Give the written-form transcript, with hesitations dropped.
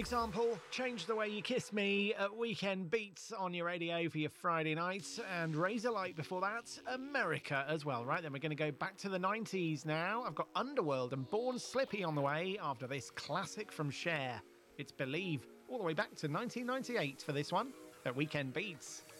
Example, Change the Way You Kiss Me at Weekend Beats on your radio for your Friday night, and Razorlight before that, America as well. Right, then we're going to go back to the 90s now. I've got Underworld and Born Slippy on the way after this classic from Cher. It's Believe, all the way back to 1998 for this one at Weekend Beats.